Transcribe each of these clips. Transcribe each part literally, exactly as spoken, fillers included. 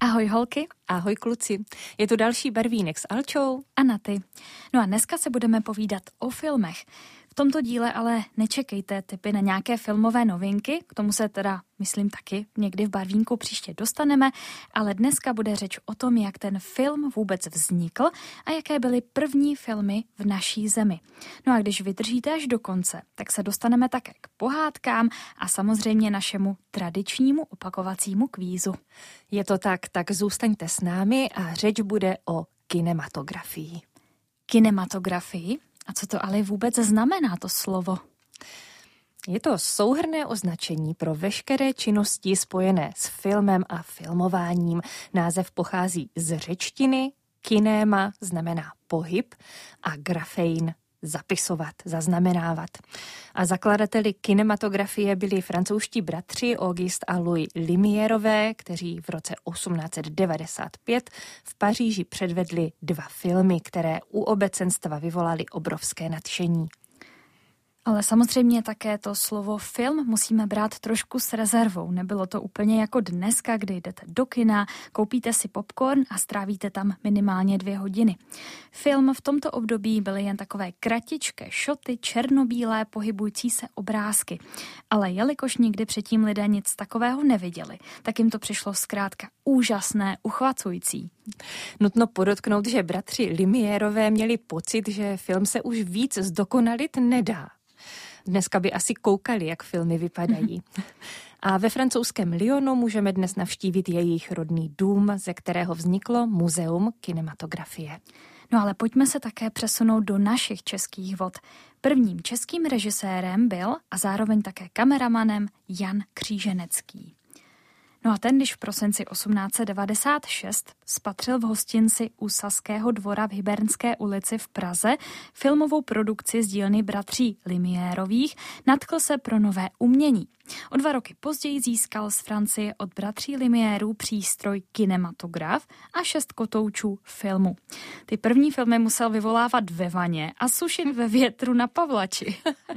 Ahoj holky. Ahoj kluci. Je tu další Barvínek s Alčou a Naty. No a dneska se budeme povídat o filmech. V tomto díle ale nečekejte tipy na nějaké filmové novinky, k tomu se teda, myslím taky, někdy v Barvínku příště dostaneme, ale dneska bude řeč o tom, jak ten film vůbec vznikl a jaké byly první filmy v naší zemi. No a když vydržíte až do konce, tak se dostaneme také k pohádkám a samozřejmě našemu tradičnímu opakovacímu kvízu. Je to tak, tak zůstaňte s námi a řeč bude o kinematografii. Kinematografii? A co to ale vůbec znamená to slovo? Je to souhrnné označení pro veškeré činnosti spojené s filmem a filmováním. Název pochází z řečtiny, kinéma znamená pohyb a grafein zapisovat, zaznamenávat. A zakladateli kinematografie byli francouzští bratři Auguste a Louis Lumiérové, kteří v roce osmnáct set devadesát pět v Paříži předvedli dva filmy, které u obecenstva vyvolaly obrovské nadšení. Ale samozřejmě také to slovo film musíme brát trošku s rezervou. Nebylo to úplně jako dneska, kdy jdete do kina, koupíte si popcorn a strávíte tam minimálně dvě hodiny. Film v tomto období byly jen takové kratičké šoty, černobílé pohybující se obrázky. Ale jelikož nikdy předtím lidé nic takového neviděli, tak jim to přišlo zkrátka úžasné, uchvacující. Nutno podotknout, že bratři Lumiérové měli pocit, že film se už víc zdokonalit nedá. Dneska by asi koukali, jak filmy vypadají. A ve francouzském Lyonu můžeme dnes navštívit jejich rodný dům, ze kterého vzniklo Muzeum kinematografie. No ale pojďme se také přesunout do našich českých vod. Prvním českým režisérem byl a zároveň také kameramanem Jan Kříženecký. No a ten, když v prosinci osmnáct set devadesát šest spatřil v hostinci u Saského dvora v Hybernské ulici v Praze filmovou produkci z dílny bratří Lumiérových, nadchl se pro nové umění. O dva roky později získal z Francie od bratří Lumiérů přístroj kinematograf a šest kotoučů filmu. Ty první filmy musel vyvolávat ve vaně a sušit ve větru na Pavlači.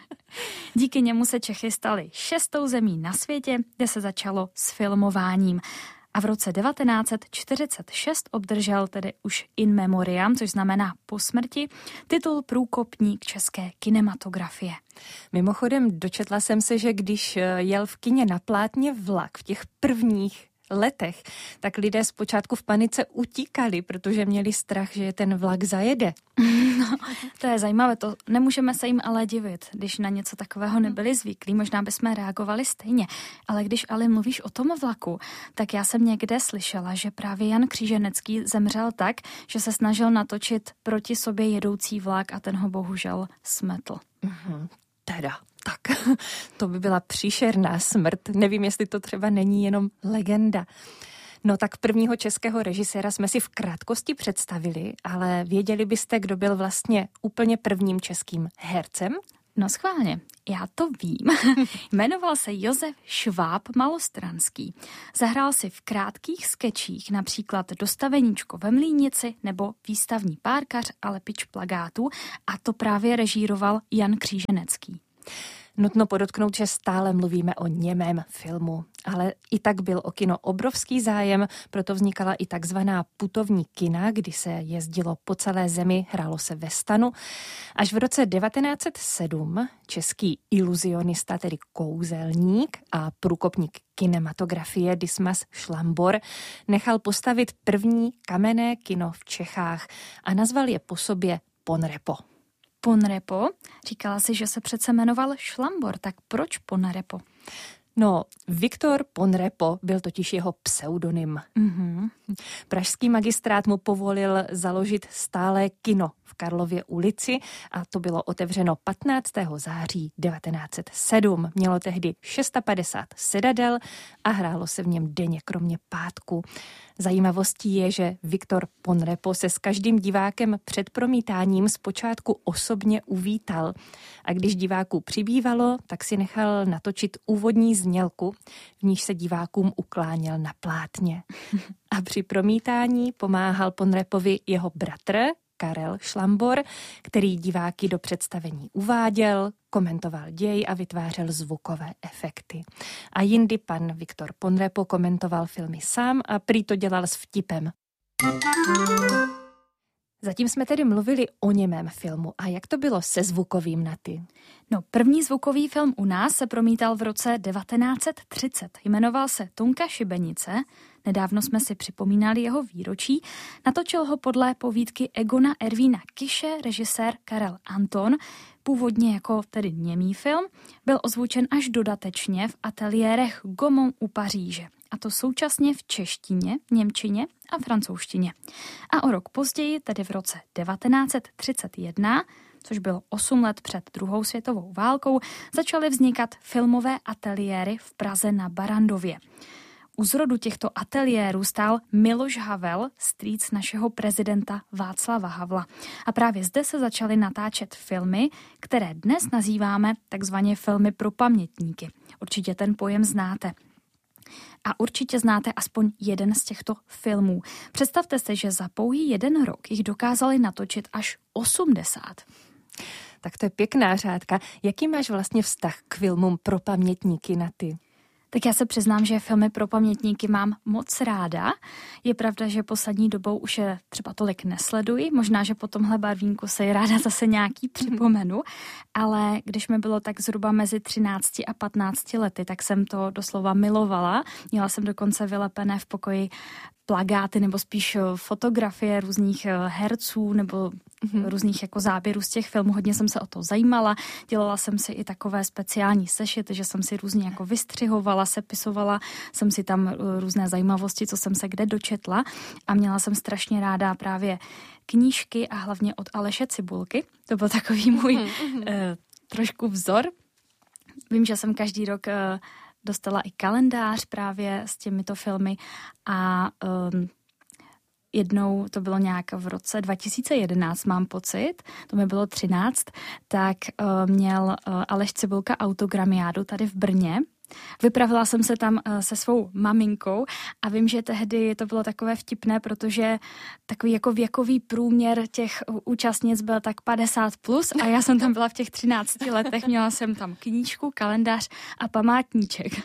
Díky němu se Čechy staly šestou zemí na světě, kde se začalo s filmováním. A v roce devatenáct set čtyřicet šest obdržel tedy už in memoriam, což znamená po smrti, titul průkopník české kinematografie. Mimochodem dočetla jsem se, že když jel v kině na plátně vlak v těch prvních letech, tak lidé zpočátku v panice utíkali, protože měli strach, že je ten vlak zajede. No, to je zajímavé, to nemůžeme se jim ale divit, když na něco takového nebyli zvyklí, možná bychom reagovali stejně. Ale když ale mluvíš o tom vlaku, tak já jsem někde slyšela, že právě Jan Kříženecký zemřel tak, že se snažil natočit proti sobě jedoucí vlak a ten ho bohužel smetl. Mhm, teda. Tak, to by byla příšerná smrt. Nevím, jestli to třeba není jenom legenda. No tak prvního českého režiséra jsme si v krátkosti představili, ale věděli byste, kdo byl vlastně úplně prvním českým hercem? No schválně, já to vím. Jmenoval se Josef Šváb Malostranský. Zahrál si v krátkých skečích, například Dostaveníčko ve Mlýnici nebo Výstavní párkař a lepič plagátů, a to právě režíroval Jan Kříženecký. Nutno podotknout, že stále mluvíme o němém filmu, ale i tak byl o kino obrovský zájem, proto vznikala i takzvaná putovní kina, kdy se jezdilo po celé zemi, hrálo se ve stanu. Až v roce devatenáct set sedm český iluzionista, tedy kouzelník a průkopník kinematografie Dismas Šlambor nechal postavit první kamenné kino v Čechách a nazval je po sobě Ponrepo. Ponrepo? Říkala si, že se přece jmenoval Šlambor, tak proč Ponrepo? No, Viktor Ponrepo byl totiž jeho pseudonym. Mm-hmm. Pražský magistrát mu povolil založit stálé kino v Karlově ulici a to bylo otevřeno patnáctého září devatenáct set sedm. Mělo tehdy padesát šest sedadel a hrálo se v něm denně kromě pátku. Zajímavostí je, že Viktor Ponrepo se s každým divákem před promítáním zpočátku osobně uvítal a když diváků přibývalo, tak si nechal natočit úvodní znělku, v níž se divákům ukláněl na plátně. A při promítání pomáhal Ponrepovi jeho bratr, Karel Šlambor, který diváky do představení uváděl, komentoval děj a vytvářel zvukové efekty. A jindy pan Viktor Ponrepo komentoval filmy sám a prý to dělal s vtipem. Zatím jsme tedy mluvili o němém filmu. A jak to bylo se zvukovým, Naty? No, první zvukový film u nás se promítal v roce devatenáct set třicet. Jmenoval se Tonka Šibenice. Nedávno jsme si připomínali jeho výročí. Natočil ho podle povídky Egona Ervína Kiše režisér Karel Anton. Původně jako tedy němý film, byl ozvučen až dodatečně v ateliérech Gaumont u Paříže. A to současně v češtině, němčině a francouzštině. A o rok později, tedy v roce devatenáct set třicet jedna, což bylo osm let před druhou světovou válkou, začaly vznikat filmové ateliéry v Praze na Barrandově. U zrodu těchto ateliérů stál Miloš Havel, strýc našeho prezidenta Václava Havla. A právě zde se začaly natáčet filmy, které dnes nazýváme takzvaně filmy pro pamětníky. Určitě ten pojem znáte. A určitě znáte aspoň jeden z těchto filmů. Představte si, že za pouhý jeden rok jich dokázali natočit až osmdesát. Tak to je pěkná řádka. Jaký máš vlastně vztah k filmům pro pamětníky, Naty? Tak já se přiznám, že filmy pro pamětníky mám moc ráda. Je pravda, že poslední dobou už je třeba tolik nesleduji. Možná, že po tomhle barvínku se je ráda zase nějaký připomenu. Ale když mi bylo tak zhruba mezi třinácti a patnácti lety, tak jsem to doslova milovala. Měla jsem dokonce vylepené v pokoji plakáty nebo spíš fotografie různých herců nebo mm-hmm. různých jako záběrů z těch filmů. Hodně jsem se o to zajímala. Dělala jsem si i takové speciální sešity, že jsem si různě jako vystřihovala, sepisovala jsem si tam různé zajímavosti, co jsem se kde dočetla a měla jsem strašně ráda právě knížky a hlavně od Aleše Cibulky. To byl takový můj mm-hmm. eh, trošku vzor. Vím, že jsem každý rok eh, dostala i kalendář právě s těmito filmy a um, jednou, to bylo nějak v roce dva tisíce jedenáct, mám pocit, to mi bylo třináct, tak uh, měl uh, Aleš Cibulka autogramiádu tady v Brně. Vypravila jsem se tam se svou maminkou a vím, že tehdy to bylo takové vtipné, protože takový jako věkový průměr těch účastnic byl tak padesát plus a já jsem tam byla v těch třinácti letech, měla jsem tam knížku, kalendář a památníček.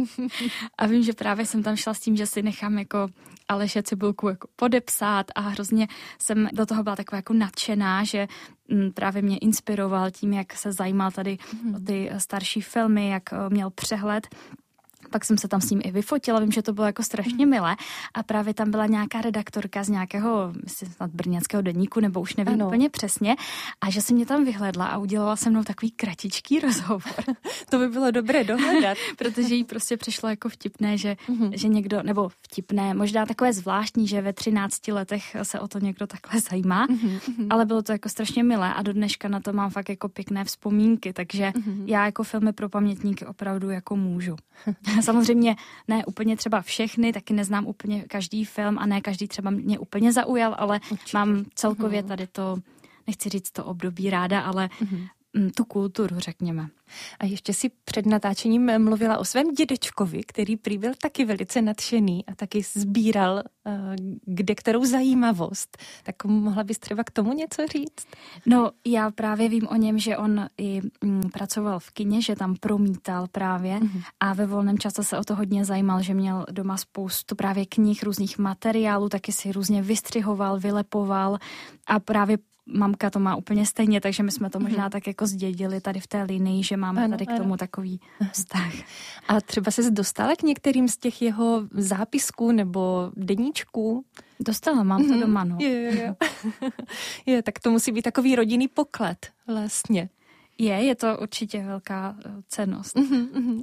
A vím, že právě jsem tam šla s tím, že si nechám jako Aleše Cibulku jako podepsat a hrozně jsem do toho byla taková jako nadšená, že právě mě inspiroval tím, jak se zajímal tady mm. o ty starší filmy, jak měl přehled. Pak jsem se tam s ním i vyfotila, vím, že to bylo jako strašně milé a právě tam byla nějaká redaktorka z nějakého, myslím, snad brněnského deníku, nebo už nevím ano. úplně přesně, a že si mě tam vyhledla a udělala se mnou takový kratičký rozhovor. To by bylo dobré dohledat. Protože jí prostě přišlo jako vtipné, že, mm-hmm. že někdo, nebo vtipné, možná takové zvláštní, že ve třinácti letech se o to někdo takhle zajímá, mm-hmm. ale bylo to jako strašně milé a do dneška na to mám fakt jako pěkné vzpomínky, takže mm-hmm. já jako filmy pro pamětníky opravdu jako můžu. Samozřejmě ne úplně třeba všechny, taky neznám úplně každý film a ne každý třeba mě úplně zaujal, ale určitě. Mám celkově tady to, nechci říct to období ráda, ale mm-hmm. tu kulturu, řekněme. A ještě si před natáčením mluvila o svém dědečkovi, který prý byl taky velice nadšený a taky sbíral uh, kde kterou zajímavost. Tak mohla bys třeba k tomu něco říct? No, já právě vím o něm, že on i mm, pracoval v kině, že tam promítal právě mm-hmm. a ve volném čase se o to hodně zajímal, že měl doma spoustu právě knih, různých materiálů, taky si různě vystřihoval, vylepoval a právě mamka to má úplně stejně, takže my jsme to možná mm-hmm. tak jako zdědili tady v té linii, že máme ano, tady k tomu ano. takový vztah. A třeba ses dostala k některým z těch jeho zápisků nebo deníčků? Dostala, mám to doma, no. Je, je, je. je, tak to musí být takový rodinný poklad vlastně. Je, je to určitě velká cennost. Mm-hmm.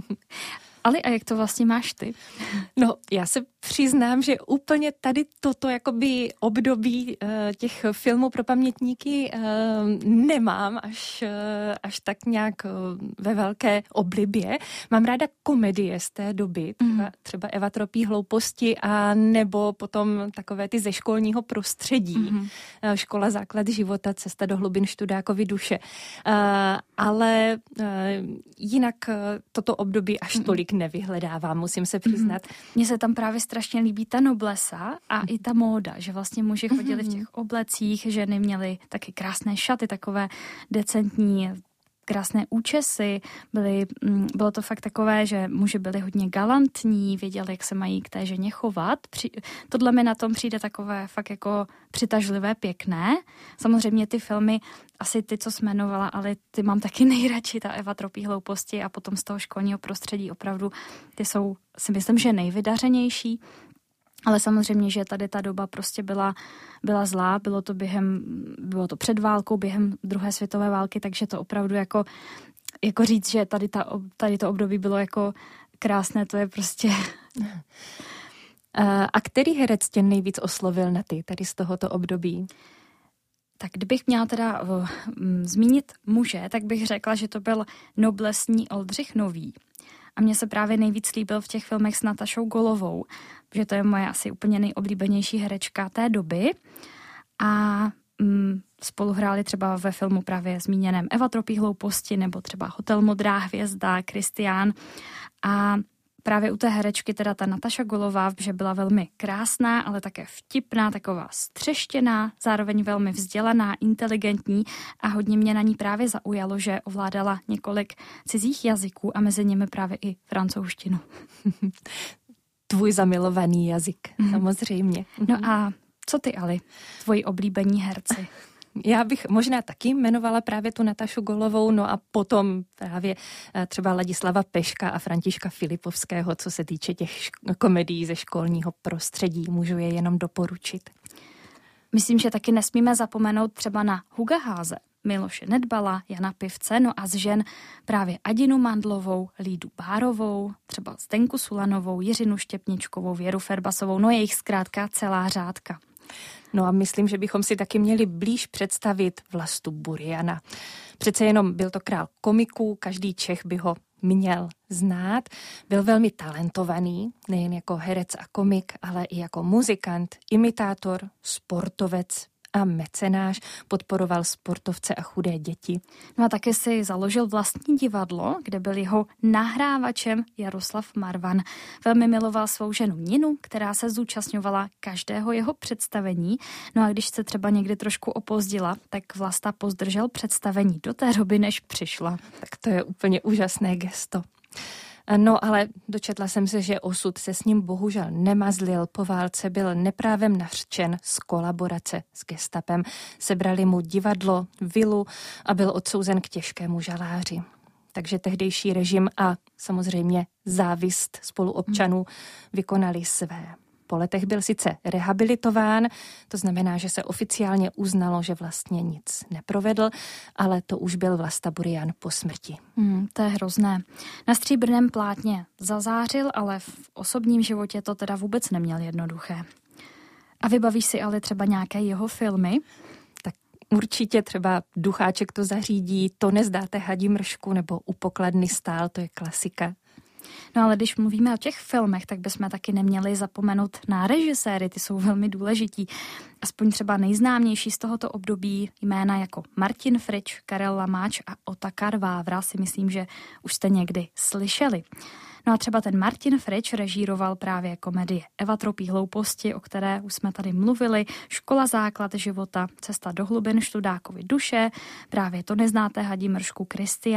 Ali, a jak to vlastně máš ty? No, já se přiznám, že úplně tady toto jakoby období uh, těch filmů pro pamětníky uh, nemám až, uh, až tak nějak uh, ve velké oblibě. Mám ráda komedie z té doby, třeba, mm. třeba Eva tropí hlouposti a nebo potom takové ty ze školního prostředí. Mm. Uh, Škola základ života, Cesta do hlubin Študákovy duše. Uh, ale uh, jinak uh, toto období až mm. tolik nevyhledávám, musím se přiznat. Mm. Mně se tam právě strašně líbí ta noblesa a mm. i ta móda, že vlastně muži chodili mm. v těch oblecích, ženy měly taky krásné šaty, takové decentní, krásné účesy, byly, bylo to fakt takové, že muži byli hodně galantní, věděli, jak se mají k té ženě chovat. Při, tohle mi na tom přijde takové fakt jako přitažlivé, pěkné. Samozřejmě ty filmy, asi ty, co jsme jmenovala, ale ty mám taky nejradši, ta Eva tropí hlouposti a potom z toho školního prostředí opravdu, ty jsou, si myslím, že nejvydařenější. Ale samozřejmě, že tady ta doba prostě byla, byla zlá, bylo to během, bylo to před válkou, během druhé světové války, takže to opravdu jako, jako říct, že tady, ta, tady to období bylo jako krásné, to je prostě... A který herec tě nejvíc oslovil na ty, tady z tohoto období? Tak kdybych měla teda uh, zmínit muže, tak bych řekla, že to byl noblesní Oldřich Nový. A mně se právě nejvíc líbil v těch filmech s Natašou Golovou, že to je moje asi úplně nejoblíbenější herečka té doby. A mm, spolu hráli třeba ve filmu právě zmíněném Eva tropí hlouposti nebo třeba Hotel Modrá hvězda, Kristián. A právě u té herečky teda ta Nataša Golová, že byla velmi krásná, ale také vtipná, taková střeštěná, zároveň velmi vzdělaná, inteligentní a hodně mě na ní právě zaujalo, že ovládala několik cizích jazyků a mezi nimi právě i francouzštinu. Tvůj zamilovaný jazyk, mm. samozřejmě. No a co ty, Ali, tvoji oblíbení herci? Já bych možná taky jmenovala právě tu Natašu Golovou, no a potom právě třeba Ladislava Peška a Františka Filipovského, co se týče těch šk- komedií ze školního prostředí, můžu je jenom doporučit. Myslím, že taky nesmíme zapomenout třeba na Huga Háze, Miloše Nedbala, Jana Pivce, no a z žen právě Adinu Mandlovou, Lídu Bárovou, třeba Zdenku Sulanovou, Jiřinu Štěpničkovou, Věru Ferbasovou, no je jich zkrátka celá řádka. No a myslím, že bychom si taky měli blíž představit Vlastu Buriana. Přece jenom byl to král komiků, každý Čech by ho měl znát. Byl velmi talentovaný, nejen jako herec a komik, ale i jako muzikant, imitátor, sportovec a mecenáš, podporoval sportovce a chudé děti. No a také si založil vlastní divadlo, kde byl jeho nahrávačem Jaroslav Marvan. Velmi miloval svou ženu Ninu, která se zúčastňovala každého jeho představení. No a když se třeba někdy trošku opozdila, tak Vlasta pozdržel představení do té doby, než přišla. Tak to je úplně úžasné gesto. No ale dočetla jsem se, že osud se s ním bohužel nemazlil. Po válce byl neprávem nařčen z kolaborace s gestapem. Sebrali mu divadlo, vilu a byl odsouzen k těžkému žaláři. Takže tehdejší režim a samozřejmě závist spoluobčanů vykonali své. Po letech byl sice rehabilitován, to znamená, že se oficiálně uznalo, že vlastně nic neprovedl, ale to už byl Vlasta Burian po smrti. Hmm, to je hrozné. Na stříbrném plátně zazářil, ale v osobním životě to teda vůbec neměl jednoduché. A vybavíš si ale třeba nějaké jeho filmy? Tak určitě třeba Ducháček to zařídí, To nezdáte hadí mršku nebo U pokladny stál, to je klasika. No ale když mluvíme o těch filmech, tak bychom taky neměli zapomenout na režiséry, ty jsou velmi důležití. Aspoň třeba nejznámější z tohoto období jména jako Martin Frič, Karel Lamáč a Otakar Vávra si myslím, že už jste někdy slyšeli. No a třeba ten Martin Frič režíroval právě komedie Eva tropí hlouposti, o které už jsme tady mluvili, Škola základ života, Cesta do hlubin Študákovy duše, právě To neznáte hadí mršku, Kristián.